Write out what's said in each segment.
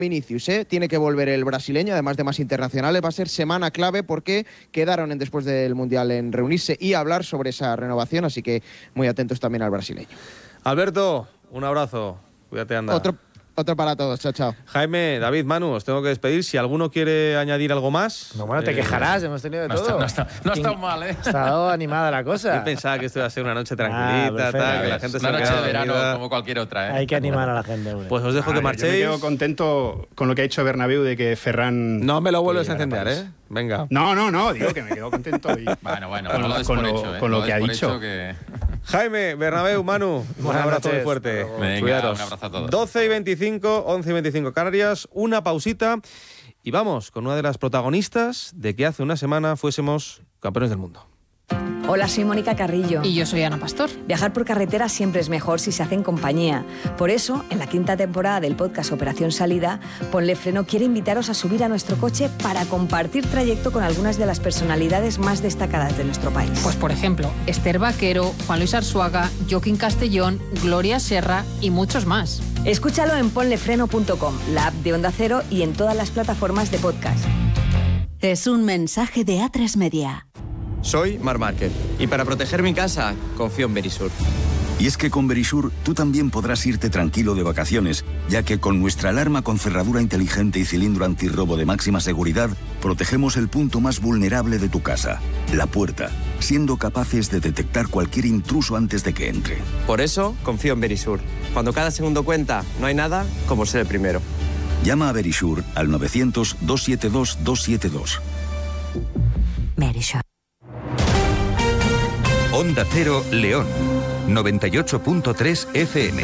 Vinicius, tiene que volver el brasileño, además de más internacionales. Va a ser semana clave porque quedaron después del Mundial en reunirse y hablar sobre esa renovación, así que muy atentos también al brasileño. Alberto, un abrazo. Cuídate, anda. Otro para todos, chao. Jaime, David, Manu, os tengo que despedir. Si alguno quiere añadir algo más... No, bueno, te quejarás, hemos tenido de todo. No ha estado mal, ¿eh? Ha estado animada la cosa. Yo pensaba que esto iba a ser una noche tranquilita, tal, que la gente se una noche de verano dormida. como cualquier otra, ¿eh? Hay que animar a la gente, hombre. Pues os dejo que marchéis. Yo me quedo contento con lo que ha hecho Bernabéu de que Ferran... No me lo vuelves a encender, ¿eh? Venga. No, digo que me quedo contento. Bueno, con, no lo des por hecho, con lo que ha por dicho. hecho que... Jaime, Bernabéu, Manu, un abrazo muy fuerte. Venga, Cuidaros. un abrazo a todos. 12:25, 11:25 Canarias, una pausita y vamos con una de las protagonistas de que hace una semana fuésemos campeones del mundo. Hola, soy Mónica Carrillo. Y yo soy Ana Pastor. Viajar por carretera siempre es mejor si se hace en compañía. Por eso, en la 5ª temporada del podcast Operación Salida, Ponle Freno quiere invitaros a subir a nuestro coche para compartir trayecto con algunas de las personalidades más destacadas de nuestro país. Pues por ejemplo, Esther Vaquero, Juan Luis Arzuaga, Joaquín Castellón, Gloria Serra y muchos más. Escúchalo en ponlefreno.com, la app de Onda Cero y en todas las plataformas de podcast. Es un mensaje de A3 Media. Soy Marc Márquez y para proteger mi casa confío en Verisur. Y es que con Verisur tú también podrás irte tranquilo de vacaciones, ya que con nuestra alarma con cerradura inteligente y cilindro antirrobo de máxima seguridad, protegemos el punto más vulnerable de tu casa, la puerta, siendo capaces de detectar cualquier intruso antes de que entre. Por eso confío en Verisur. Cuando cada segundo cuenta, no hay nada como ser el primero. Llama a Verisur al 900-272-272. Verisur. Onda Cero León, 98.3 FM.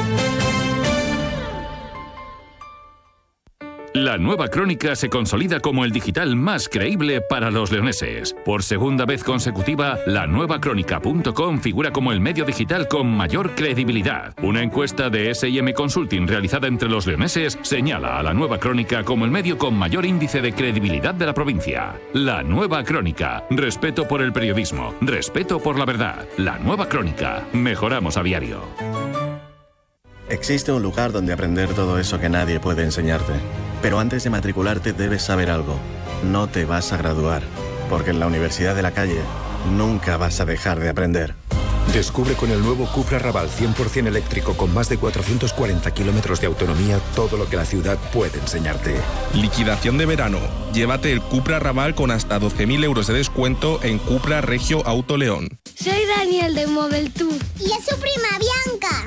La Nueva Crónica se consolida como el digital más creíble para los leoneses. Por segunda vez consecutiva, la nuevacrónica.com figura como el medio digital con mayor credibilidad. Una encuesta de S&M Consulting realizada entre los leoneses señala a la Nueva Crónica como el medio con mayor índice de credibilidad de la provincia. La Nueva Crónica. Respeto por el periodismo. Respeto por la verdad. La Nueva Crónica. Mejoramos a diario. Existe un lugar donde aprender todo eso que nadie puede enseñarte. Pero antes de matricularte debes saber algo. No te vas a graduar, porque en la Universidad de la Calle nunca vas a dejar de aprender. Descubre con el nuevo Cupra Raval 100% eléctrico con más de 440 kilómetros de autonomía todo lo que la ciudad puede enseñarte. Liquidación de verano. Llévate el Cupra Raval con hasta 12.000 euros de descuento en Cupra Regio Auto León. Soy Daniel de Mobile Tour. Y es su prima Bianca.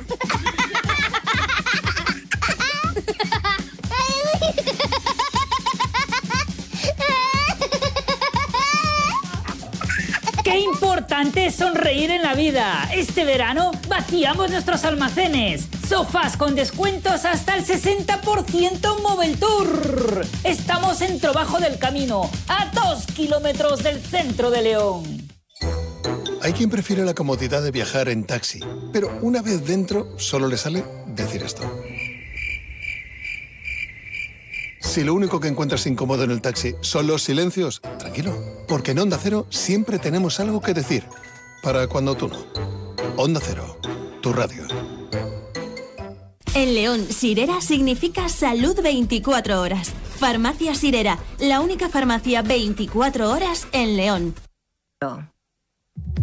¡Qué importante es sonreír en la vida! Este verano vaciamos nuestros almacenes. Sofás con descuentos hasta el 60% Mobile Tour. Estamos en Trobajo del Camino, a 2 kilómetros del centro de León. Hay quien prefiere la comodidad de viajar en taxi, pero una vez dentro solo le sale decir esto. Si lo único que encuentras incómodo en el taxi son los silencios, tranquilo, porque en Onda Cero siempre tenemos algo que decir, para cuando tú no. Onda Cero, tu radio. En León, Sirera significa salud 24 horas. Farmacia Sirera, la única farmacia 24 horas en León.